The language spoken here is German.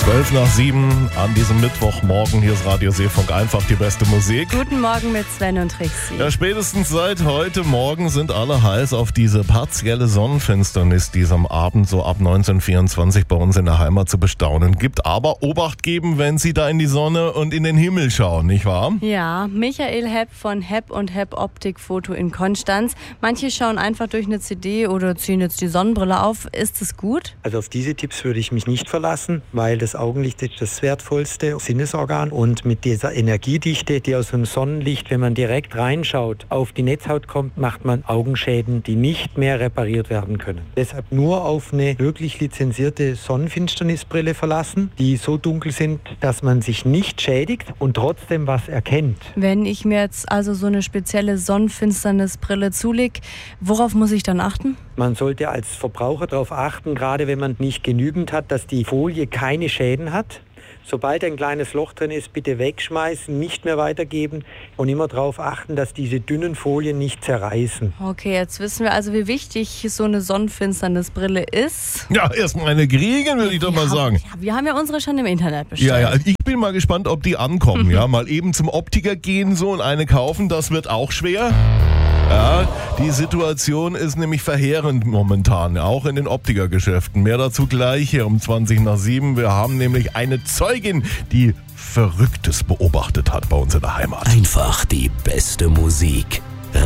12:07 an diesem Mittwochmorgen. Hier ist Radio Seefunk, einfach die beste Musik. Guten Morgen mit Sven und Trixie. Ja, spätestens seit heute Morgen sind alle heiß auf diese partielle Sonnenfinsternis, die es am Abend so ab 19:24 bei uns in der Heimat zu bestaunen gibt. Aber Obacht geben, wenn Sie da in die Sonne und in den Himmel schauen, nicht wahr? Ja, Michael Hepp von Hepp und Hepp Optikfoto in Konstanz. Manche schauen einfach durch eine CD oder ziehen jetzt die Sonnenbrille auf. Ist es gut? Also auf diese Tipps würde ich mich nicht verlassen, weil das Augenlicht ist das wertvollste Sinnesorgan. Und mit dieser Energiedichte, die aus dem Sonnenlicht, wenn man direkt reinschaut, auf die Netzhaut kommt, macht man Augenschäden, die nicht mehr repariert werden können. Deshalb nur auf eine wirklich lizenzierte Sonnenfinsternisbrille verlassen, die so dunkel sind, dass man sich nicht schädigt und trotzdem was erkennt. Wenn ich mir jetzt also so eine spezielle Sonnenfinsternisbrille zulege, worauf muss ich dann achten? Man sollte als Verbraucher darauf achten, gerade wenn man nicht genügend hat, dass die Folie keine Schäden hat. Sobald ein kleines Loch drin ist, bitte wegschmeißen, nicht mehr weitergeben und immer darauf achten, dass diese dünnen Folien nicht zerreißen. Okay, jetzt wissen wir also, wie wichtig so eine Sonnenfinsternisbrille ist. Ja, erstmal eine kriegen, würde ich doch mal sagen. Ja, wir haben ja unsere schon im Internet bestellt. Ja, ich bin mal gespannt, ob die ankommen. Ja, mal eben zum Optiker gehen so und eine kaufen, das wird auch schwer. Ja, die Situation ist nämlich verheerend momentan, auch in den Optikergeschäften. Mehr dazu gleich hier um 7:20. Wir haben nämlich eine Zeugin, die Verrücktes beobachtet hat bei uns in der Heimat. Einfach die beste Musik.